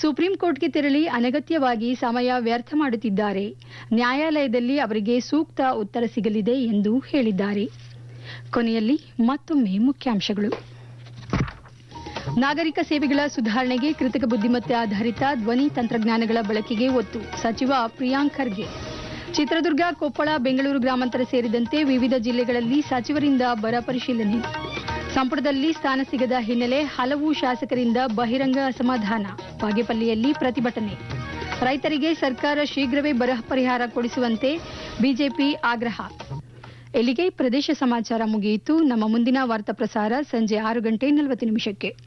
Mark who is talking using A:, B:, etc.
A: Supreme ಕೋರ್ಟ್ಗೆ ತೆರಳಿ ಅನಗತ್ಯವಾಗಿ ಸಮಯ ವ್ಯರ್ಥ ಮಾಡುತ್ತಿದ್ದಾರೆ. ನ್ಯಾಯಾಲಯದಲ್ಲಿ ಅವರಿಗೆ ಸೂಕ್ತ ಉತ್ತರ ಸಿಗಲಿದೆ ಎಂದು ಹೇಳಿದ್ದಾರೆ. ಕೊನೆಯಲ್ಲಿ ಮತ್ತೊಮ್ಮೆ ಮುಖ್ಯಾಂಶಗಳು. ನಾಗರಿಕ ಸೇವೆಗಳ ಸುಧಾರಣೆಗೆ ಕೃತಕ ಬುದ್ಧಿಮತ್ತೆ ಆಧಾರಿತ ಧ್ವನಿ ತಂತ್ರಜ್ಞಾನಗಳ ಬಳಕೆಗೆ ಒತ್ತು. ಸಚಿವ ಪ್ರಿಯಾಂಕ್ ಖರ್ಗೆ. ಚಿತ್ರದುರ್ಗ, ಕೊಪ್ಪಳ, ಬೆಂಗಳೂರು ಗ್ರಾಮಾಂತರ ಸೇರಿದಂತೆ ವಿವಿಧ ಜಿಲ್ಲೆಗಳಲ್ಲಿ ಸಚಿವರಿಂದ ಬರ ಪರಿಶೀಲನೆ. ಸಂಪುಟದಲ್ಲಿ ಸ್ಥಾನ ಸಿಗದ ಹಿನ್ನೆಲೆ ಹಲವು ಶಾಸಕರಿಂದ ಬಹಿರಂಗ ಅಸಮಾಧಾನ. ಬಾಗೇಪಲ್ಲಿಯಲ್ಲಿ ಪ್ರತಿಭಟನೆ. ರೈತರಿಗೆ ಸರ್ಕಾರ ಶೀಘ್ರವೇ ಬರ ಪರಿಹಾರ ಕೊಡಿಸುವಂತೆ ಬಿಜೆಪಿ ಆಗ್ರಹ. ಇಲ್ಲಿಗೆ ಪ್ರದೇಶ ಸಮಾಚಾರ ಮುಗಿಯಿತು. ನಮ್ಮ ಮುಂದಿನ ವಾರ್ತಾ ಪ್ರಸಾರ ಸಂಜೆ 6:40 ನಿಮಿಷಕ್ಕೆ.